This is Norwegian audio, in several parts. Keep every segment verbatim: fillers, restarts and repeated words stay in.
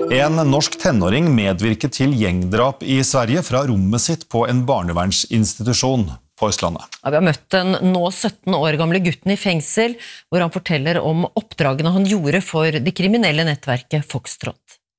En norsk tenåring medvirket til gjengdrap i Sverige fra rommet sitt på en barnevernsinstitusjon på Østlandet. Ja, vi har møtt den nå sytten år gamle gutten i fengsel, hvor han forteller om oppdragene han gjorde for det kriminelle nettverket Foxtrot.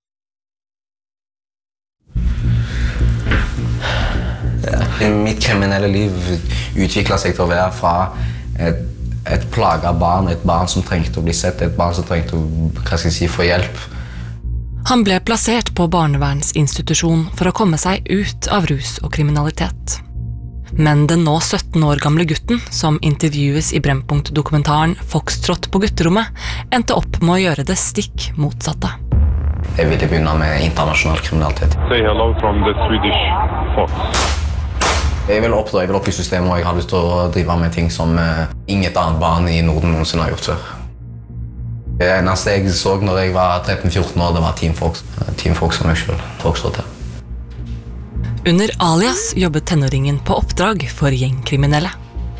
Mitt kriminelle liv utviklet seg til å være fra et, et plaget barn, et barn som trengte å bli sett, et barn som trengte å, hva skal jeg si, få hjelp. Han ble plassert på barnevernsinstitusjon for å komme seg ut av rus og kriminalitet. Men den nå sytten år gamle gutten, som intervjues i Brennpunkt-dokumentaren Foxtrot på gutterommet, endte opp med å gjøre det stikk motsatte. Jeg ville begynne med internasjonal kriminalitet. Say hello from the Swedish Fox. Jeg vil opp, jeg vil opp i systemet, og jeg har lyst til å drive med ting som uh, inget annet barn i Norden noensinne har gjort før. Det eneste jeg så når jeg var tretten fjorten år, det var Team Fox. Team Fox som jeg selv, Foxtrot. Under alias jobbet tenåringen på oppdrag for gjengkriminelle.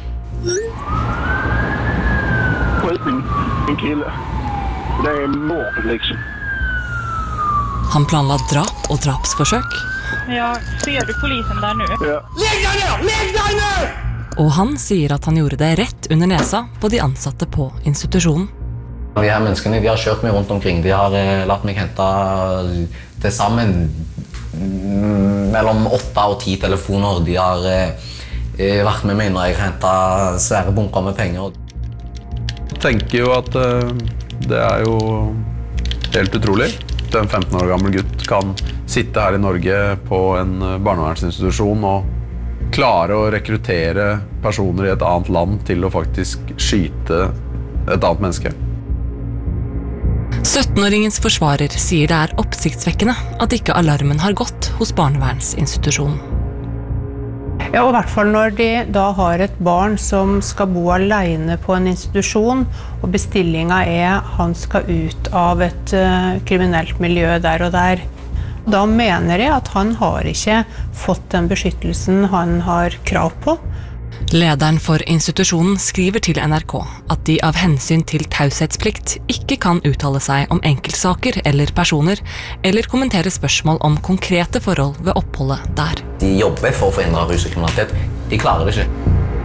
Han planla drap og drapsforsøk. Ja, ser du polisen der nå? Ja. Legg deg ned! Legg deg ned! Og han sier at han gjorde det rett under nesa på de ansatte på institusjonen. De her menneskene de har kjørt meg rundt omkring. De har eh, latt meg hente til sammen mellom åtte og ti telefoner. De har eh, vært med meg når jeg hentet svære bunker med penger. Jeg tenker jo at uh, det er jo helt utrolig. En femten år gammel gutt kan sitte her i Norge på en barnevernsinstitusjon og klare å rekruttere personer i et annet land til å faktisk skyte et annet menneske. syttenåringens forsvarer sier det er oppsiktsvekkende at ikke alarmen har gått hos barnevernsinstitusjonen. Ja, og i hvert fall når de da har et barn som skal bo alene på en institusjon, og bestillingen er han skal ut av et uh, kriminelt miljø der og der. Da mener jeg at han har ikke fått den beskyttelsen han har krav på. Lederen for institusjonen skriver til N R K at de av hensyn til taushetsplikt ikke kan uttale seg om enkeltsaker eller personer, eller kommentere spørsmål om konkrete forhold ved oppholdet der. De jobber for å forhindre rus og kriminalitet. De klarer det ikke.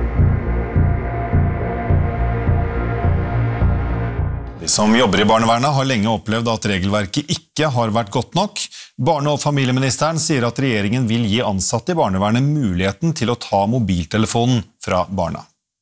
De som jobber i barnevernet har lenge opplevd at regelverket ikke har vært godt nok. Barne- og familieministeren sier at regjeringen vil gi ansatte i barnevernet muligheten til å ta mobiltelefonen fra barna.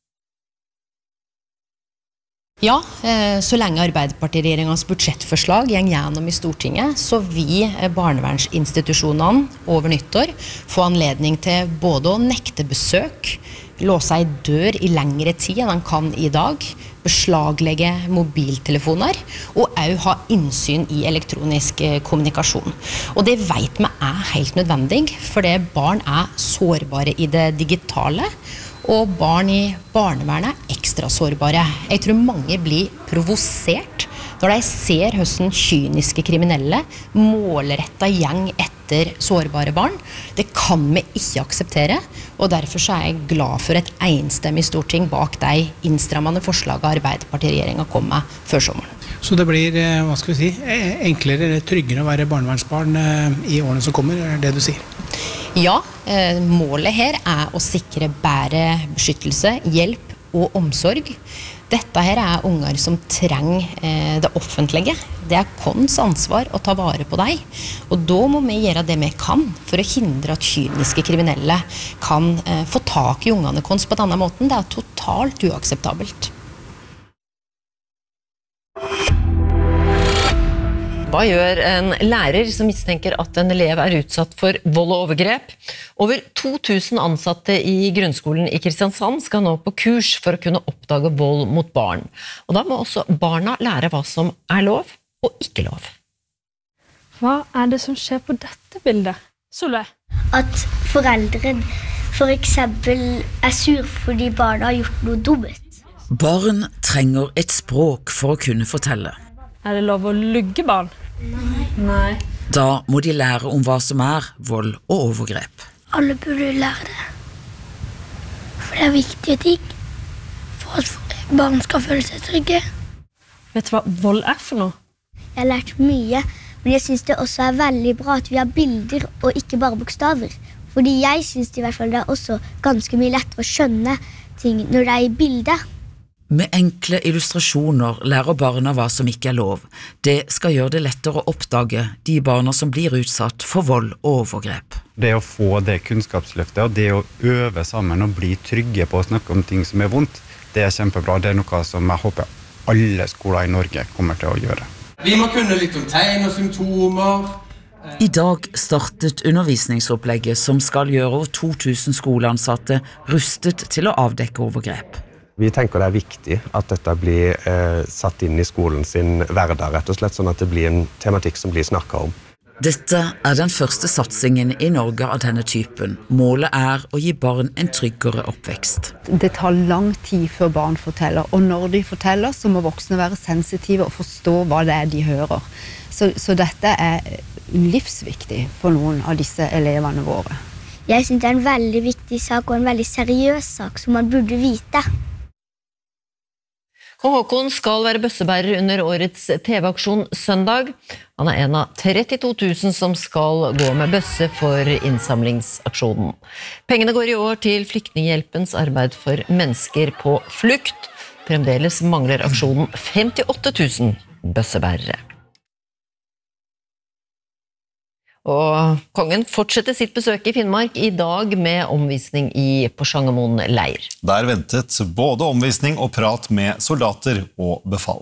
Ja, så lenge Arbeiderparti-regjeringens budsjettforslag går gjennom i Stortinget, så vil barnevernsinstitusjonene over nyttår få anledning til både å nekte besøk, låse ei dør i lengre tid enn han kan i dag, beslaglegge mobiltelefoner og også ha innsyn i elektronisk kommunikasjon. Og det vet vi er helt nødvendig, fordi barn er sårbare i det digitale, og barn i barnevernet er ekstra sårbare. Jeg tror mange blir provosert når de ser hvordan kyniske kriminelle målrettet gjeng etter sårbare barn. Det kan vi ikke akseptere, og derfor så er jeg glad for et enstemmig storting bak de innstrammende forslagene Arbeiderparti-regjeringen kom med før sommeren. Så det blir, hva skal vi si, enklere eller tryggere å være barnevernsbarn i årene som kommer, er det du sier? Ja, målet her er å sikre bedre beskyttelse, hjelp og omsorg. Dette her er unger som trenger det offentlige. Det er vårt ansvar å ta vare på dem. Og da må vi gjøre det vi kan for å hindre at kyniske kriminelle kan få tak i ungene våre på denne måten. Det er totalt uakseptabelt. Hva gjør en lærer som mistenker at en elev er utsatt for vold og overgrep? Over to tusen ansatte i grunnskolen i Kristiansand skal nå på kurs for å kunne oppdage vold mot barn. Og da må også barna lære hva som er lov og ikke lov. Hva er det som skjer på dette bildet, Solveig? At foreldre for eksempel er sur fordi barna har gjort noe dumt. Barn trenger et språk for å kunne fortelle. Er det lov å lugge barn? Nei. Nei. Da må de lære om hva som er vold og overgrep. Alle burde lære det. For det er viktige ting. For at barn skal føle seg trygge. Vet du hva vold er for noe? Jeg har lært mye, Men jeg synes det også er veldig bra at vi har bilder og ikke bare bokstaver. Fordi jeg synes i hvert fall det er også ganske mye lettere å skjønne ting når det er i bildet. Med enkle illustrasjoner lærer barna hva som ikke er lov. Det skal gjøre det lettere å oppdage de barna som blir utsatt for vold og overgrep. Det å få det kunnskapsløftet, og det å øve sammen og bli trygge på å snakke om ting som er vondt, det er kjempebra. Det er noe som jeg håper alle skoler i Norge kommer til å gjøre. Vi må kunne litt om tegn og symptomer. I dag startet undervisningsopplegget som skal gjøre over to tusen skoleansatte rustet til å avdekke overgrep. Vi tenker det er viktig at dette blir eh, satt inn i skolen sin hverdag, rett og slett, sånn at det blir en tematikk som blir snakket om. Dette er den første satsingen i Norge av denne typen. Målet er å gi barn en tryggere oppvekst. Det tar lang tid før barn forteller, og når de forteller så må voksne være sensitive og forstå hva det er de hører. Så, så dette er livsviktig for noen av disse elevene våre. Jeg synes det er en veldig viktig sak og en veldig seriøs sak som man burde vite. Kong Haakon skal være bøssebærer under årets T V-aksjon søndag. Han er en av trettito tusen som skal gå med bøsse for innsamlingsaksjonen. Pengene går i år til Flyktninghjelpens arbeid for mennesker på flukt. Fremdeles mangler aksjonen femtiåtte tusen bøssebærere. Og kongen fortsetter sitt besøk i Finnmark i dag med omvisning i Porsangermoen leir. Der ventet både omvisning og prat med soldater og befal.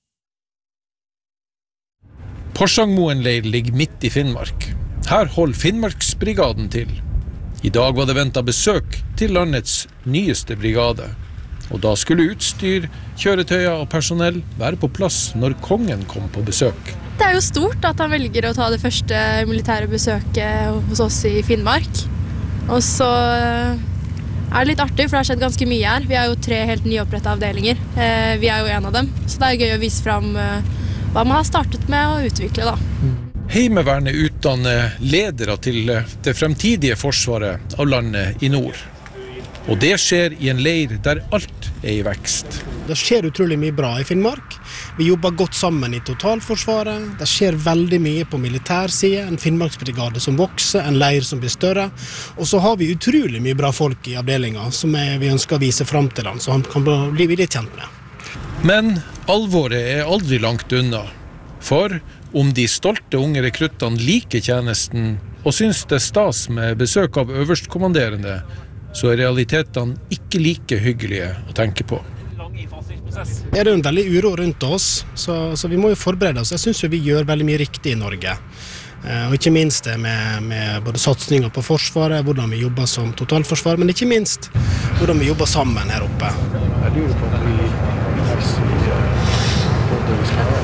Porsangermoen leir ligger midt i Finnmark. Her holder Finnmarksbrigaden til. I dag var det ventet besøk til landets nyeste brigade. Og da skulle utstyr, kjøretøyer og personell være på plass når kongen kom på besøk. Det er jo stort at han velger å ta det første militære besøket hos oss i Finnmark. Og så er det litt artig, for det har skjedd ganske mye her. Vi er jo tre helt nyopprettet avdelinger. Vi er jo en av dem, så det er gøy å vise frem hva man har startet med å utvikle da. Heimevernet utdanner ledere til det fremtidige forsvaret av landet i nord. Og det skjer i en leir der alt er i vekst. Det skjer utrolig mye bra i Finnmark. Vi jobber godt sammen i totalforsvaret. Det skjer veldig mye på militærsiden. En Finnmarksbrigade som vokser, en leir som blir større. Og så har vi utrolig mye bra folk i avdelingen som vi ønsker å vise frem til dem, så han kan bli litt kjent med. Men alvoret er aldri langt unna. For om de stolte unge rekruttene liker tjenesten og synes det er stas med besøk av øverstkommanderende, så er realitetene ikke like hyggelige å tenke på. Det er en veldig uro rundt oss, så, så vi må jo forberede oss. Jeg synes jo vi gjør veldig mye riktig i Norge. Eh, og ikke minst det med, med både satsninger på forsvaret, hvordan vi jobber som totalforsvar, men ikke minst hvordan vi jobber sammen her oppe. Jeg lurer på om vi faktisk både vi skal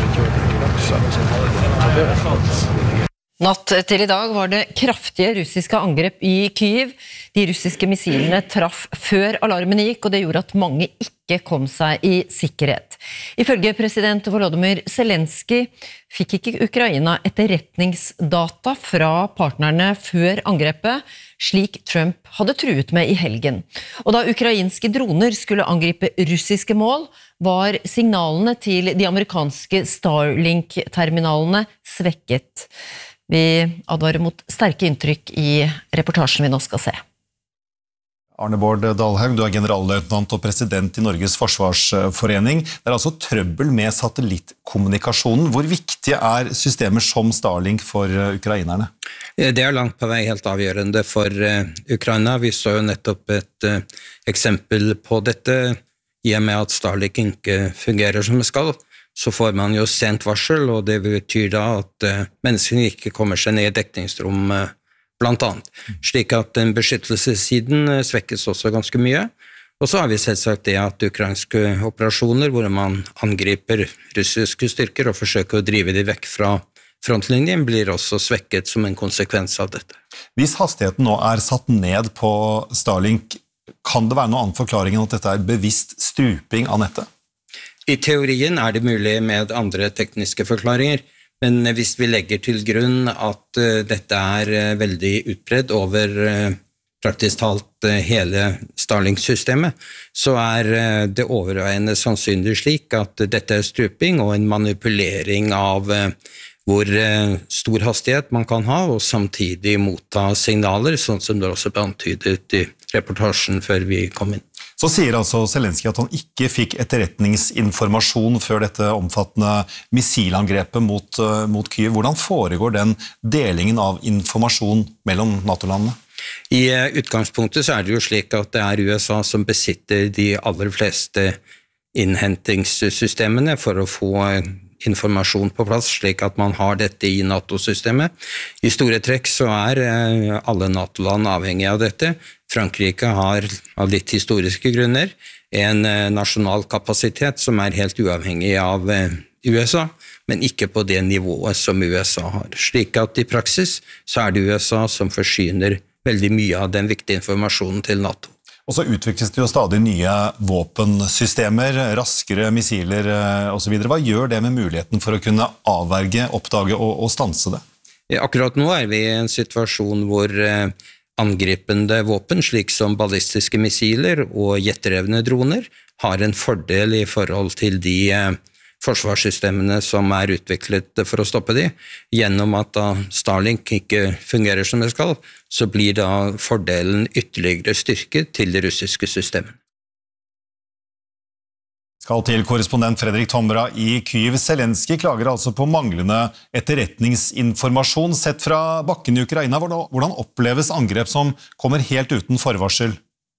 Natt til i dag var det kraftige russiske angrep i Kyiv. De russiske missilene traff før alarmen gikk, og det gjorde at mange ikke kom seg i sikkerhet. Ifølge president Volodymyr Zelenskyj fikk ikke Ukraina etterretningsdata fra partnerne før angrepet, slik Trump hadde truet med i helgen. Og da ukrainske droner skulle angripe russiske mål, var signalene til de amerikanske Starlink-terminalene svekket. Vi advarer mot sterke inntrykk i reportasjen vi nå skal se. Arne Bård Dalhaug, du er generalløytnant og president i Norges Forsvarsforening. Det er altså trøbbel med satellittkommunikasjonen. Hvor viktige er systemer som Starlink for ukrainerne? Det er langt på vei helt avgjørende for Ukraina. Vi så jo nettopp et eksempel på dette. I og med at Starlink ikke fungerer som det skal, så får man jo sent varsel, og det betyr da at menneskene ikke kommer seg ned i dekningsrom blant annet. Slik at den beskyttelsessiden svekkes også ganske mye. Og så har vi selvsagt det at ukrainske operasjoner, hvor man angriper russiske styrker og forsøker å drive de vekk fra frontlinjen, blir også svekket som en konsekvens av dette. Hvis hastigheten nå er satt ned på Starlink, kan det være noen annen forklaring enn at dette er bevisst struping av nettet? I teorien er det mulig med andre tekniske forklaringer, men hvis vi legger til grunn at dette er veldig utbredt over praktisk talt hele Starlink-systemet, så er det overveiende sannsynlig slik at dette er struping og en manipulering av hvor eh, stor hastighet man kan ha, og samtidig motta signaler, sånn som det også ble antydet i reportasjen før vi kom inn. Så sier altså Zelensky at han ikke fikk etterretningsinformasjon før dette omfattende missilangrepet mot, mot Kyiv. Hvordan foregår den delingen av informasjon mellom NATO-landene? I utgangspunktet så er det jo slik at det er U S A som besitter de aller fleste innhentingssystemene for å få informasjon på plass, slik at man har dette i NATO-systemet. I store trekk så er alle NATO-land avhengige av dette. Frankrike har av litt historiske grunner en nasjonal kapasitet som er helt uavhengig av U S A, men ikke på det nivået som U S A har. Slik at i praksis så er det U S A som forsyner veldig mye av den viktige informasjonen til NATO. Og så utvikles det jo stadig nye våpensystemer, raskere missiler og så videre. Hva gjør det med muligheten for å kunne avverge, oppdage og, og stanse det? Akkurat nå er vi i en situasjon hvor angripende våpen, slik som ballistiske missiler og jetterevne droner, har en fordel i forhold til de forsvarssystemene som er utviklet for å stoppe de. Gjennom at da Starlink ikke fungerer som det skal, så blir da fordelen ytterligere styrket til det russiske systemet. Skal til korrespondent Fredrik Tomra i Kyiv. Zelensky klager altså på manglende etterretningsinformasjon sett fra bakken i Ukraina. Hvordan oppleves angrep som kommer helt uten forvarsel?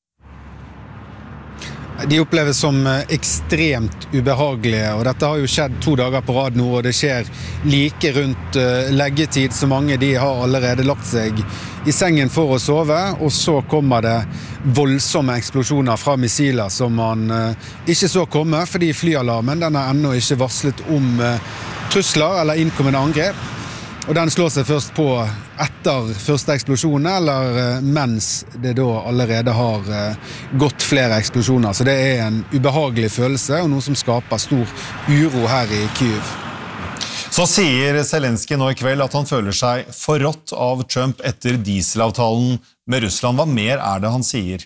De oppleves som ekstremt ubehagelige, og dette har jo skjedd to dager på rad nå, og det skjer like rundt leggetid, så mange de har allerede lagt seg i sengen for å sove, og så kommer det voldsomme eksplosjoner fra missiler som man ikke så komme, fordi flyalarmen den er ennå ikke varslet om trusler eller innkommende angrep. Og den slår seg først på etter første eksplosjonen, eller mens det da allerede har gått flere eksplosjoner. Så det er en ubehagelig følelse, og noe som skaper stor uro her i Kyiv. Så sier Zelensky nå i kveld at han føler seg forrådt av Trump etter dieselavtalen med Russland. Hva mer er det han sier?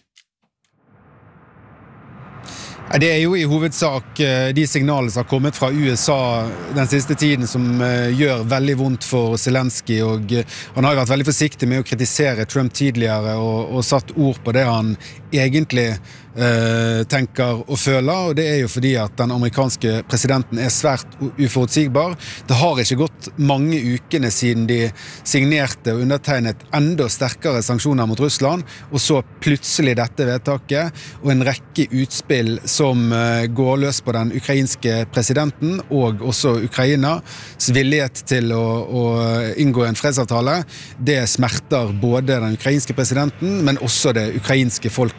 Det er jo i hovedsak de signalene som har kommet fra U S A den siste tiden som gjør veldig vondt for Zelensky, og han har vært veldig forsiktig med å kritisere Trump tidligere og, og satt ord på det han egentlig eh, tenker og føler, og det er jo fordi at den amerikanske presidenten er svært uforutsigbar. Det har ikke gått mange ukene siden de signerte og undertegnet enda sterkere sanksjoner mot Russland, og så plutselig dette vedtaket og en rekke utspill som eh, går løs på den ukrainske presidenten og også Ukrainas villighet til å, å inngå en fredsavtale. Det smerter både den ukrainske presidenten, men også det ukrainske folket.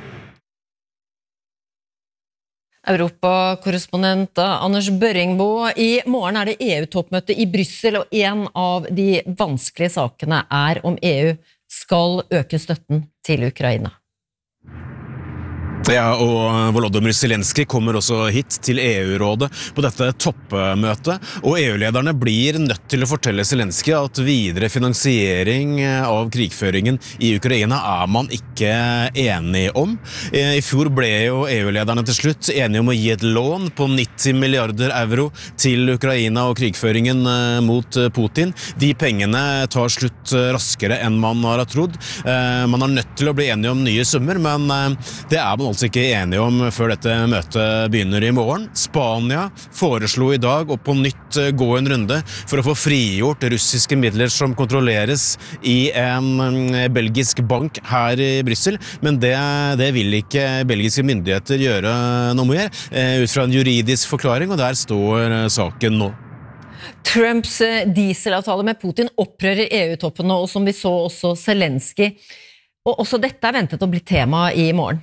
Europakorrespondent Anders Børringbo, i morgen er det E U-toppmøte i Bryssel, og en av de vanskelige sakene er om E U skal øke støtten til Ukraina. Ja, og Volodymyr Zelensky kommer også hit til E U-rådet på dette toppmøtet, og E U-lederne blir nødt til å fortelle Zelensky at videre finansiering av krigføringen i Ukraina er man ikke enig om. I fjor ble jo E U-lederne til slutt enige om å gi et lån på nitti milliarder euro til Ukraina og krigføringen mot Putin. De pengene tar slutt raskere enn man har trodd. Man er nødt til å bli enige om nye summer, men det er man altså ikke enige om før dette møtet begynner i morgen. Spania foreslo i dag å på nytt gå en runde for å få frigjort russiske midler som kontrolleres i en belgisk bank her i Bryssel, men det, det vil ikke belgiske myndigheter gjøre noe mer, ut fra en juridisk forklaring, og der står saken nå. Trumps dieselavtale med Putin opprører E U-toppen nå, og som vi så også Zelensky. Og også dette er ventet å bli tema i morgen.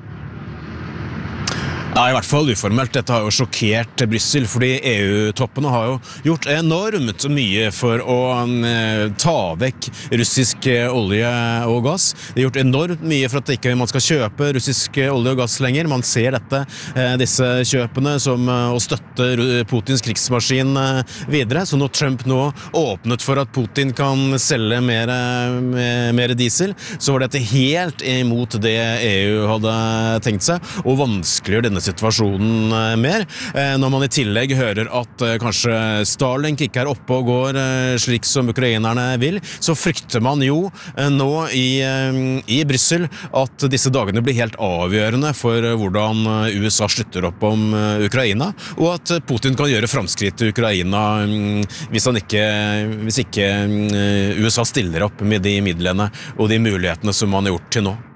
Ja, i hvert fall uformelt. Dette har jo sjokkert Bryssel, fordi E U-toppene har jo gjort enormt mye for å eh, ta vekk russisk olje og gass. De har gjort enormt mye for at ikke man skal kjøpe russisk olje og gass lenger. Man ser dette, eh, disse kjøpene som eh, å støtte Putins krigsmaskin eh, videre. Så når Trump nå åpnet for at Putin kan selge mer, eh, mer diesel, så var dette helt imot det E U hadde tenkt seg, og vanskeliggjør denne situasjonen mer. Når man i tillegg hører at kanskje Starlink ikke er oppe og går slik som ukrainerne vil, så frykter man jo nå i, i Bryssel at disse dagene blir helt avgjørende for hvordan U S A slutter opp om Ukraina, og at Putin kan gjøre framskritt til Ukraina hvis, han ikke, hvis ikke U S A stiller opp med de midlene og de mulighetene som man har gjort til nå.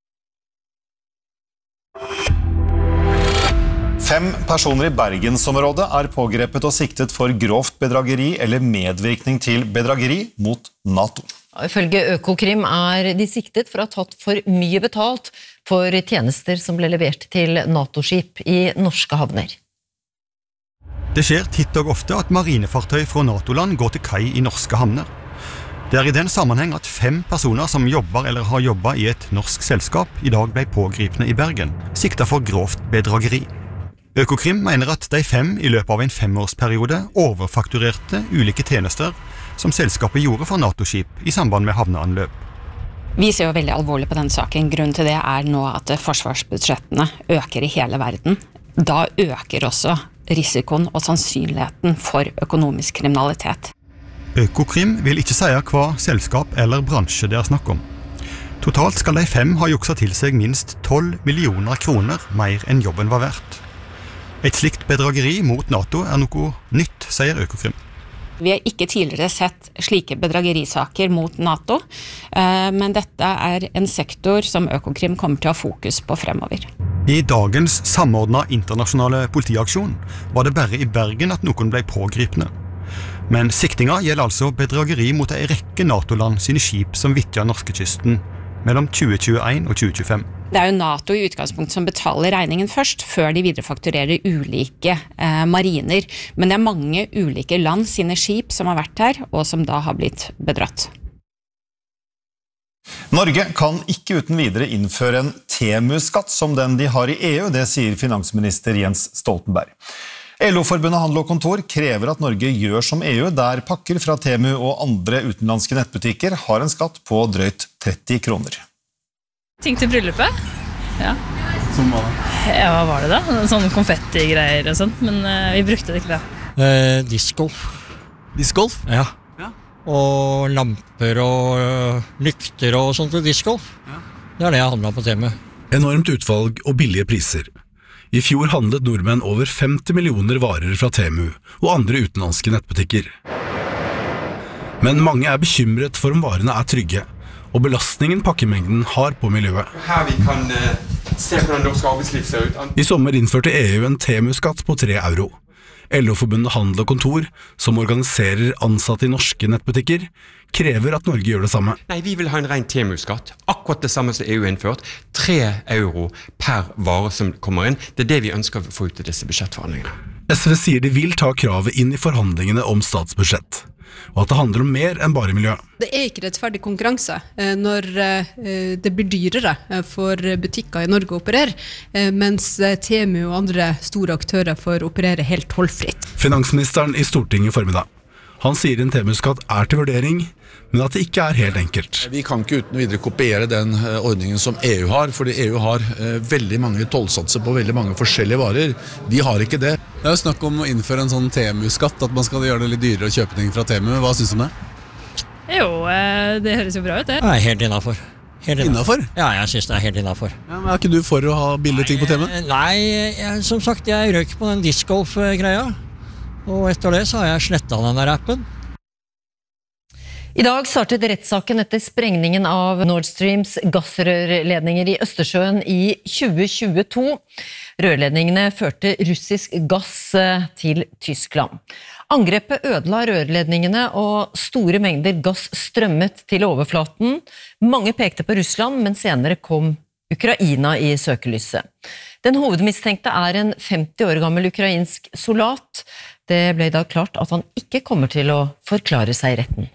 Fem personer i Bergensområdet er pågrepet og siktet for grovt bedrageri eller medvirkning til bedrageri mot NATO. Ifølge Økokrim er de siktet for å ha tatt for mye betalt for tjenester som ble levert til NATO-skip i norske havner. Det skjer titt og ofte at marinefartøy fra NATO-land går til kai i norske havner. Det er i den sammenheng at fem personer som jobber eller har jobbet i et norsk selskap i dag ble pågripne i Bergen, siktet for grovt bedrageri. Økokrim mener at de fem i løpet av en femårsperiode overfakturerte ulike tjenester som selskapet gjorde for NATO-skip i samband med havneanløp. Vi ser jo veldig alvorlig på den saken. Grunnen til det er nå at forsvarsbudsjettene øker i hele verden. Da øker også risikoen og sannsynligheten for økonomisk kriminalitet. Økokrim vil ikke si hva selskap eller bransje det er snakk om. Totalt skal de fem ha jukset til seg minst tolv millioner kroner mer enn jobben var verdt. Et slikt bedrageri mot NATO er noe nytt, sier Økokrim. Vi har ikke tidligere sett slike bedragerisaker mot NATO, men dette er en sektor som Økokrim kommer til å ha fokus på fremover. I dagens samordnet internasjonale politiaksjon var det bare i Bergen at noen ble pågripne. Men siktinga gjelder altså bedrageri mot en rekke NATO-land sine skip som vittjer norskekysten mellom tjue tjueen og tjue tjuefem. Det er jo NATO i utgangspunkt som betaler regningen først, før de viderefakturerer ulike eh, mariner. Men det er mange ulike land sine skip som har vært her, og som da har blitt bedratt. Norge kan ikke uten videre innføre en Temu-skatt som den de har i E U, det sier finansminister Jens Stoltenberg. L O-forbundet Handel og Kontor krever at Norge gjør som E U, der pakker fra Temu og andre utenlandske nettbutikker har en skatt på drøyt tretti kroner. Ting til bryllupet? Ja. Som hva da? Ja, hva var det da? Sånne konfetti-greier og sånt, men uh, vi brukte det ikke da. Eh, discgolf. Discgolf? Ja. Ja. Og lamper og uh, lykter og sånt til discgolf. Ja. Det er det jeg handlet på Temu. Enormt utvalg og billige priser. I fjor handlet nordmenn over femti millioner varer fra Temu og andre utenlandske nettbutikker. Men mange er bekymret for om varene er trygge, og belastningen pakkemengden har på miljøet. Her vi kan uh, se hvordan norsk arbeidsliv ser ut. I sommer innførte E U en Temu-skatt på tre euro. L O-forbundet Handel og Kontor, som organiserer ansatte i norske nettbutikker, krever at Norge gjør det samme. Nei, vi vil ha en ren Temu-skatt, akkurat det samme som E U har innført. Tre euro per vare som kommer inn. Det er det vi ønsker å få ut i disse budsjettforhandlingene. S V sier de vil ta kravet inn i forhandlingene om statsbudsjett, og at det handler om mer enn bare miljø. Det er ikke rettferdig konkurranse når det blir dyrere for butikker i Norge å operere, mens Temu og andre store aktører får operere helt tollfritt. Finansministeren i Stortinget formiddag. Han sier en Temu-skatt er til vurdering, men at det ikke er helt enkelt. Vi kan ikke uten videre kopiere den ordningen som E U har, fordi E U har veldig mange tollsatser på veldig mange forskjellige varer. Vi har ikke det. Det er jo snakk om å innføre en sånn Temu-skatt, at man skal gjøre det litt dyrere å kjøpe ting fra Temu. Hva synes du om det? Jo, det høres jo bra ut det. Jeg er helt innenfor. Helt innenfor? Ja, jeg synes det er helt innenfor. Ja, men er ikke du for å ha billige ting på Temu? Nei, jeg, som sagt, jeg røk på den discgolf-greia. Og etter det så har jeg slettet den der appen. I dag startet rettssaken etter sprengningen av Nord Streams gassrørledninger i Østersjøen i tjue tjueto. Rørledningene førte russisk gass til Tyskland. Angrepet ødela rørledningene, og store mengder gass strømmet til overflaten. Mange pekte på Russland, men senere kom Ukraina i søkelyset. Den hovedmistenkte er en femti år gammel ukrainsk soldat. Det ble i dag klart at han ikke kommer til å forklare seg i retten.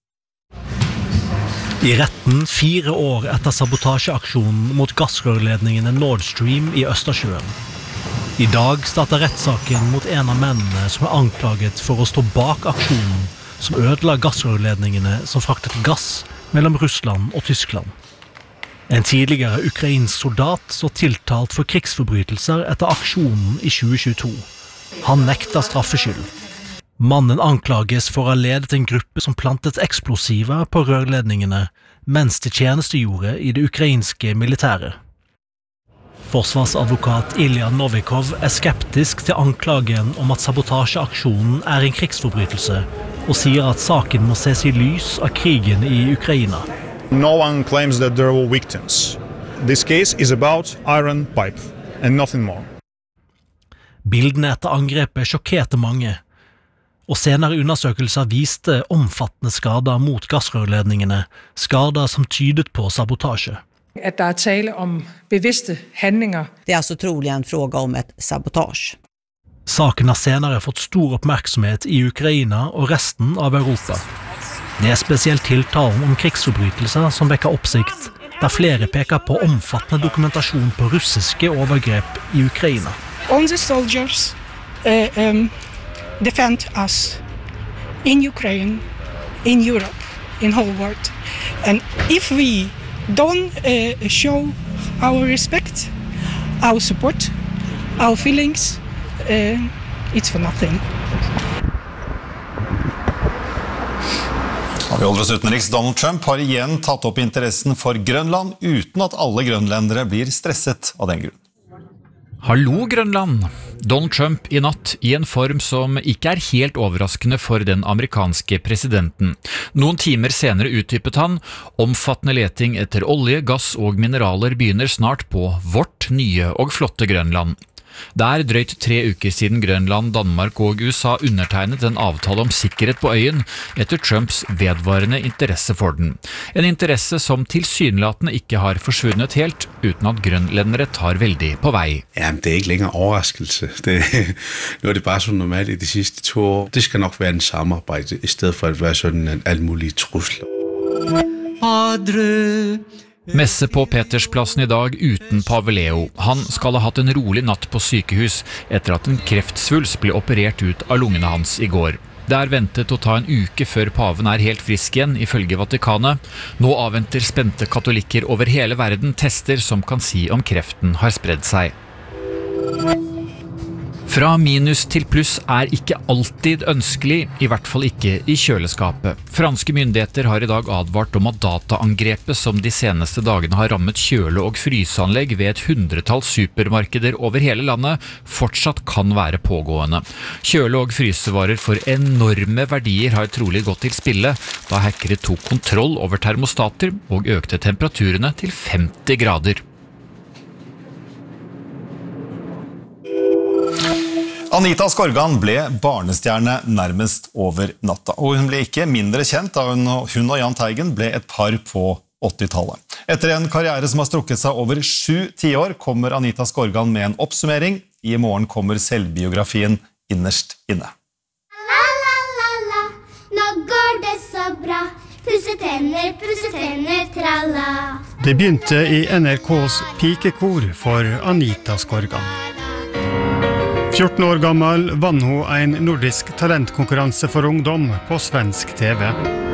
I retten fire år etter sabotasjeaksjonen mot gassrørledningene Nord Stream i Østersjøen. I dag starter rettssaken mot en av mennene som er anklaget for å stå bak aksjonen som ødela gassrørledningene som fraktet gass mellom Russland og Tyskland. En tidligere ukrainsk soldat så tiltalt for krigsforbrytelser etter aksjonen i tjue tjueto. Han nekta straffskyld. Mannen anklages for å ha ledet en gruppe som plantet eksplosiver på rørledningene mens de tjenestegjorde i det ukrainske militæret. Forsvarsadvokat Ilya Novikov er skeptisk til anklagen om at sabotasjeaksjonen er en krigsforbrytelse, og sier at saken må ses i lys av krigen i Ukraina. No one claims that there were victims. This case is about iron pipe and nothing more. Bildene etter angrepet sjokkerte mange, og senere undersøkelser viste omfattende skader mot gassrørledningene, skader som tydet på sabotasje. At der er tale om bevidste handlinger. Det er altså trolig en fråga om et sabotage. Saken har senere fått stor oppmerksomhet i Ukraina og resten av Europa. Det er spesielt tiltalen om krigsforbrytelser som vekker oppsikt, der flere peker på omfattende dokumentasjon på russiske overgrep i Ukraina. All the soldiers uh, um, defend us in Ukraine, in Europe, in whole world. And if we don't uh, show our respect, our support, our feelings, uh, it's for nothing. Vi holder oss utenriks. Donald Trump har igjen tatt opp interessen for Grønland uten at alle grønlendere blir stresset av den grunn. Hallo Grønland! Donald Trump i natt i en form som ikke er helt overraskende for den amerikanske presidenten. Noen timer senere uttypet han, omfattende leting etter olje, gass og mineraler begynner snart på vårt nye og flotte Grønland. Det er drøyt tre uker siden Grønland, Danmark og U S A undertegnet en avtale om sikkerhet på øyen etter Trumps vedvarende interesse for den. En interesse som tilsynelatende ikke har forsvunnet helt, uten at grønlendere tar veldig på vei. Jamen, det er ikke længere overraskelse. Det, nu er det bare så normalt i de sidste to år. Det skal nok være en samarbejde, i stedet for at være sådan en alt mulige trusler. Padre... Messe på Petersplassen i dag uten Pave Leo. Han skal ha hatt en rolig natt på sykehus etter at en kreftsvulst ble operert ut av lungene hans i går. Det er ventet å ta en uke før paven er helt frisk igjen, ifølge Vatikanet. Nå avventer spente katolikker over hele verden tester som kan si om kreften har spredd seg. Fra minus til pluss er ikke alltid ønskelig, i hvert fall ikke i kjøleskapet. Franske myndigheter har i dag advart om at dataangrepet som de seneste dagene har rammet kjøle- og fryseanlegg ved et hundretall supermarkeder over hele landet, fortsatt kan være pågående. Kjøle- og frysevarer for enorme verdier har trolig gått til spille, da hackere tok kontroll over termostater og økte temperaturene til femti grader. Anita Skorgan ble barnestjerne nærmest over natta, og hun ble ikke mindre kjent da hun og Jahn Teigen ble et par på åttitallet. Etter en karriere som har strukket seg over sju tiår, kommer Anita Skorgan med en oppsummering. I morgen kommer selvbiografien Innerst inne. La la la la, nå går det så bra. Pusse tenner, pusse tenner, tralla. Det begynte i N R K's pikekor for Anita Skorgan. fjorten år gammel vann hun en nordisk talentkonkurranse for ungdom på svensk T V.